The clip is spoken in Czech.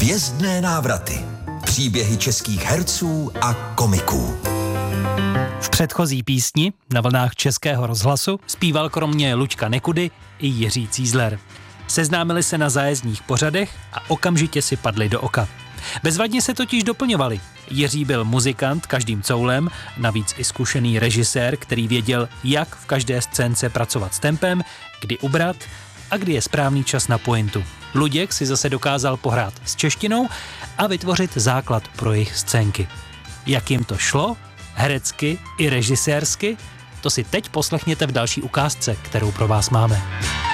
Hvězdné návraty. Příběhy českých herců a komiků. V předchozí písni na vlnách Českého rozhlasu zpíval kromě Luďka Nekudy i Jiří Cízler. Seznámili se na zájezdních pořadech a okamžitě si padli do oka. Bezvadně se totiž doplňovali. Jiří byl muzikant každým coulem, navíc i zkušený režisér, který věděl, jak v každé scénce pracovat s tempem, kdy ubrat a kdy je správný čas na pointu. Luděk si zase dokázal pohrát s češtinou a vytvořit základ pro jejich scénky. Jak jim to šlo? Herecky i režisérsky? To si teď poslechněte v další ukázce, kterou pro vás máme.